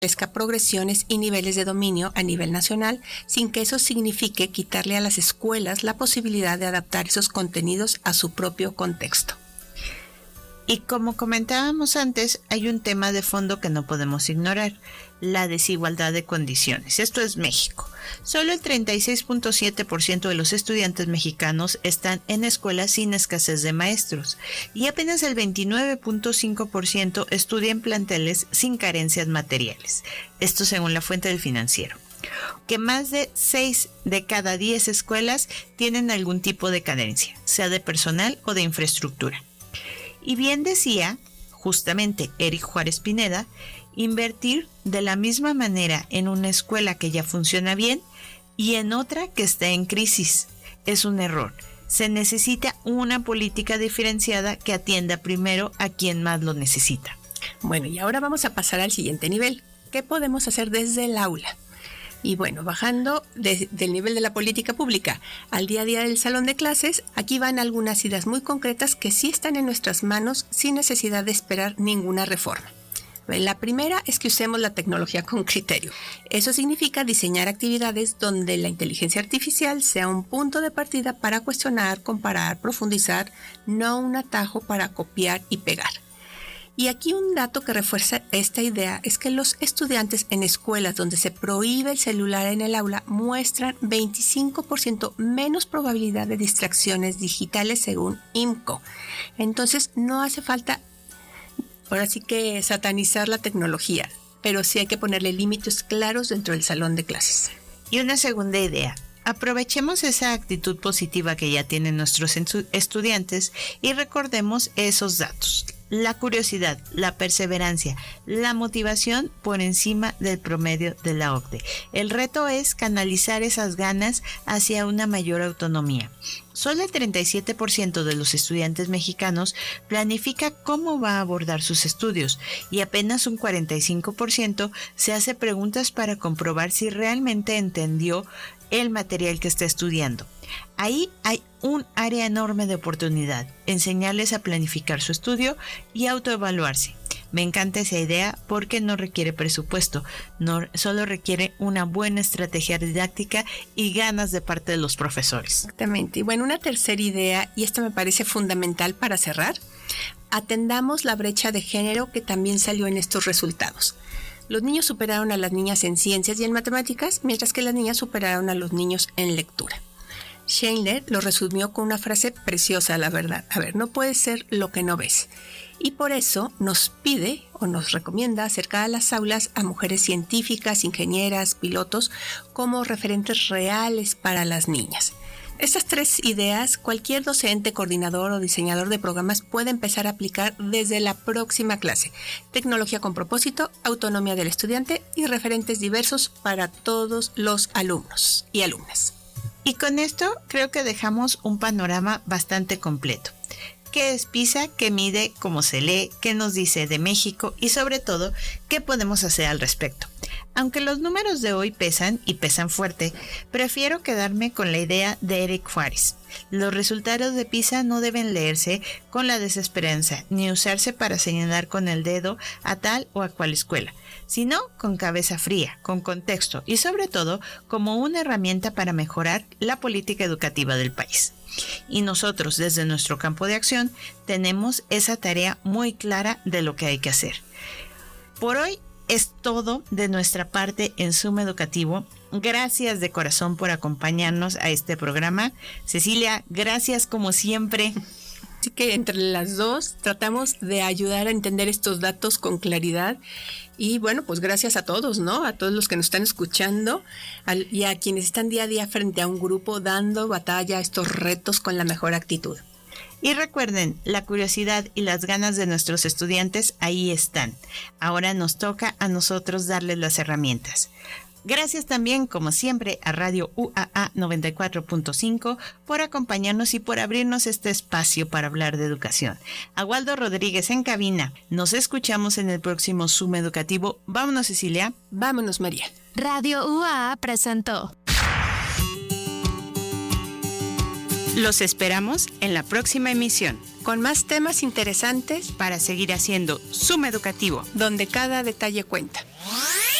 establezca progresiones y niveles de dominio a nivel nacional, sin que eso signifique quitarle a las escuelas la posibilidad de adaptar esos contenidos a su propio contexto. Y como comentábamos antes, hay un tema de fondo que no podemos ignorar: la desigualdad de condiciones. Esto es México. Solo el 36.7% de los estudiantes mexicanos están en escuelas sin escasez de maestros y apenas el 29.5% estudia en planteles sin carencias materiales. Esto según la fuente del Financiero. Que más de 6 de cada 10 escuelas tienen algún tipo de carencia, sea de personal o de infraestructura. Y bien decía justamente Eric Juárez Pineda, invertir de la misma manera en una escuela que ya funciona bien y en otra que está en crisis es un error. Se necesita una política diferenciada que atienda primero a quien más lo necesita. Bueno, y ahora vamos a pasar al siguiente nivel. ¿Qué podemos hacer desde el aula? Y bueno, bajando del nivel de la política pública al día a día del salón de clases, aquí van algunas ideas muy concretas que sí están en nuestras manos sin necesidad de esperar ninguna reforma. La primera es que usemos la tecnología con criterio. Eso significa diseñar actividades donde la inteligencia artificial sea un punto de partida para cuestionar, comparar, profundizar, no un atajo para copiar y pegar. Y aquí un dato que refuerza esta idea es que los estudiantes en escuelas donde se prohíbe el celular en el aula muestran 25% menos probabilidad de distracciones digitales según IMCO. Entonces no hace falta, ahora sí que satanizar la tecnología, pero sí hay que ponerle límites claros dentro del salón de clases. Y una segunda idea: aprovechemos esa actitud positiva que ya tienen nuestros estudiantes y recordemos esos datos. La curiosidad, la perseverancia, la motivación por encima del promedio de la OCDE. El reto es canalizar esas ganas hacia una mayor autonomía. Solo el 37% de los estudiantes mexicanos planifica cómo va a abordar sus estudios y apenas un 45% se hace preguntas para comprobar si realmente entendió el material que está estudiando. Ahí hay un área enorme de oportunidad: enseñarles a planificar su estudio y autoevaluarse. Me encanta esa idea porque no requiere presupuesto, solo requiere una buena estrategia didáctica y ganas de parte de los profesores. Exactamente. Y bueno, una tercera idea, y esta me parece fundamental para cerrar: atendamos la brecha de género que también salió en estos resultados. Los niños superaron a las niñas en ciencias y en matemáticas, mientras que las niñas superaron a los niños en lectura. Scheindler lo resumió con una frase preciosa, la verdad. No puede ser lo que no ves. Y por eso nos pide o nos recomienda acercar a las aulas a mujeres científicas, ingenieras, pilotos como referentes reales para las niñas. Estas tres ideas, cualquier docente, coordinador o diseñador de programas puede empezar a aplicar desde la próxima clase. Tecnología con propósito, autonomía del estudiante y referentes diversos para todos los alumnos y alumnas. Y con esto creo que dejamos un panorama bastante completo. ¿Qué es PISA? ¿Qué mide? ¿Cómo se lee? ¿Qué nos dice de México? Y sobre todo, ¿qué podemos hacer al respecto? Aunque los números de hoy pesan y pesan fuerte, prefiero quedarme con la idea de Eric Juárez. Los resultados de PISA no deben leerse con la desesperanza ni usarse para señalar con el dedo a tal o a cual escuela, sino con cabeza fría, con contexto y sobre todo como una herramienta para mejorar la política educativa del país. Y nosotros, desde nuestro campo de acción, tenemos esa tarea muy clara de lo que hay que hacer. Por hoy es todo de nuestra parte en Zoom Educativo. Gracias de corazón por acompañarnos a este programa. Cecilia, gracias como siempre. Así que entre las dos tratamos de ayudar a entender estos datos con claridad. Y bueno, pues gracias a todos, ¿no? A todos los que nos están escuchando y a quienes están día a día frente a un grupo dando batalla a estos retos con la mejor actitud. Y recuerden, la curiosidad y las ganas de nuestros estudiantes ahí están. Ahora nos toca a nosotros darles las herramientas. Gracias también, como siempre, a Radio UAA 94.5 por acompañarnos y por abrirnos este espacio para hablar de educación. A Waldo Rodríguez en cabina. Nos escuchamos en el próximo Zoom Educativo. Vámonos, Cecilia. Vámonos, María. Radio UAA presentó. Los esperamos en la próxima emisión, con más temas interesantes para seguir haciendo Zoom Educativo, donde cada detalle cuenta.